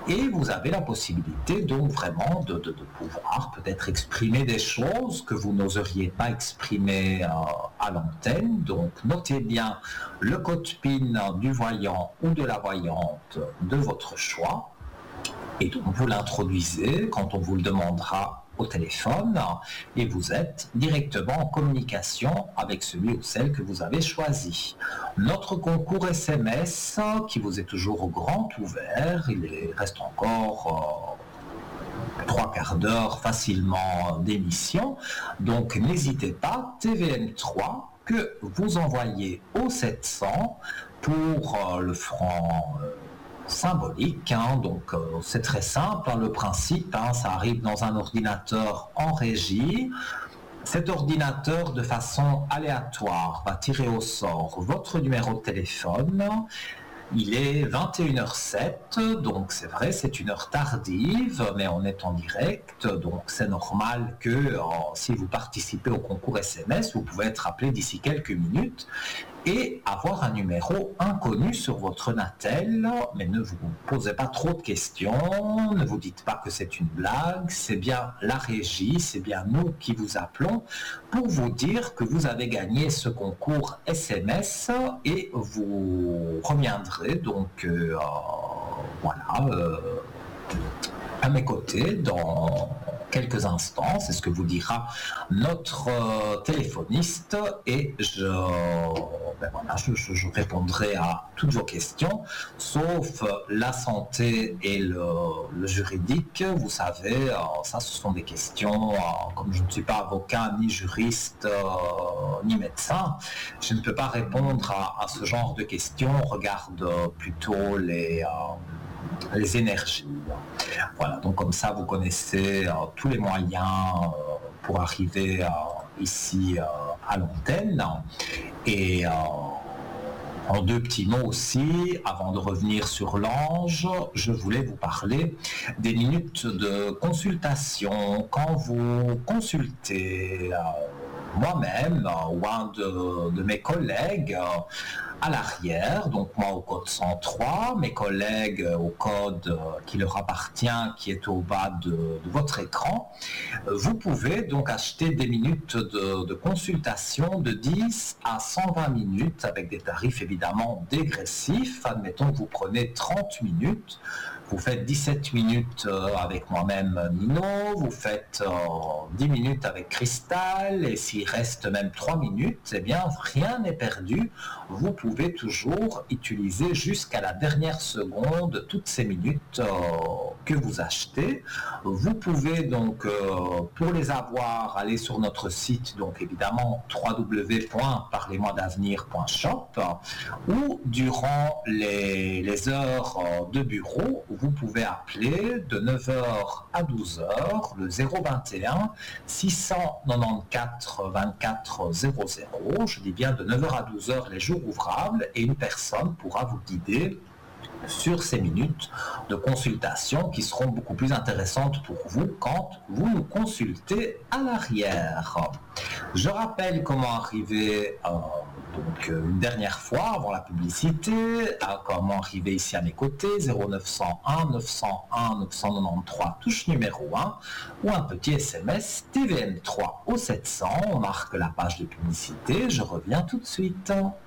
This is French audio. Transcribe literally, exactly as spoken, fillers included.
Et vous avez la possibilité donc vraiment de, de, de pouvoir peut-être exprimer des choses que vous n'oseriez pas exprimer euh, à l'antenne. Donc notez bien le code PIN du voyant ou de la voyante de votre choix. Et donc vous l'introduisez quand on vous le demandera au téléphone et vous êtes directement en communication avec celui ou celle que vous avez choisi. Notre concours S M S qui vous est toujours grand ouvert, il est- reste encore euh, trois quarts d'heure facilement d'émission, donc n'hésitez pas, T V M trois que vous envoyez au sept cents pour euh, le franc euh, symbolique, hein, donc euh, c'est très simple, hein, le principe, hein, ça arrive dans un ordinateur en régie. Cet ordinateur, de façon aléatoire, va tirer au sort votre numéro de téléphone. Il est vingt et une heures sept, donc c'est vrai, c'est une heure tardive, mais on est en direct, donc c'est normal que euh, si vous participez au concours S M S, vous pouvez être appelé d'ici quelques minutes et avoir un numéro inconnu sur votre Natel, mais ne vous posez pas trop de questions, ne vous dites pas que c'est une blague, c'est bien la régie, c'est bien nous qui vous appelons pour vous dire que vous avez gagné ce concours S M S et vous reviendrez donc euh, voilà euh, à mes côtés dans quelques instants, c'est ce que vous dira notre euh, téléphoniste et je, ben voilà, je, je, je répondrai à toutes vos questions, sauf la santé et le, le juridique. Vous savez, euh, ça ce sont des questions, euh, comme je ne suis pas avocat, ni juriste, euh, ni médecin, je ne peux pas répondre à, à ce genre de questions, on regarde plutôt les... Euh, les énergies. Voilà, donc comme ça vous connaissez euh, tous les moyens euh, pour arriver euh, ici euh, à l'antenne. Et euh, en deux petits mots aussi, avant de revenir sur l'ange, je voulais vous parler des minutes de consultation. Quand vous consultez euh, moi-même euh, ou un de, de mes collègues, euh, à l'arrière, donc moi au code cent trois, mes collègues au code euh, qui leur appartient, qui est au bas de, de votre écran. Vous pouvez donc acheter des minutes de, de consultation de dix à cent vingt minutes avec des tarifs évidemment dégressifs. Admettons que vous prenez trente minutes, vous faites dix-sept minutes euh, avec moi-même Nino, vous faites euh, dix minutes avec Cristal, et s'il reste même trois minutes, eh bien rien n'est perdu. Vous pouvez toujours utiliser jusqu'à la dernière seconde toutes ces minutes euh, que vous achetez. Vous pouvez donc, euh, pour les avoir, aller sur notre site, donc évidemment w w w point parlez moi d'avenir point shop, ou durant les, les heures de bureau, vous pouvez appeler de neuf heures à douze heures le zéro vingt et un six cent quatre-vingt-quatorze vingt-quatre zéro zéro. Je dis bien de neuf heures à douze heures les jours ouvrables, et une personne pourra vous guider sur ces minutes de consultation qui seront beaucoup plus intéressantes pour vous quand vous nous consultez à l'arrière. Je rappelle comment arriver euh, donc une dernière fois avant la publicité, à comment arriver ici à mes côtés, zéro neuf cent un neuf cent un neuf cent quatre-vingt-treize touche numéro un, ou un petit S M S T V M trois au sept cents, on marque la page de publicité, je reviens tout de suite.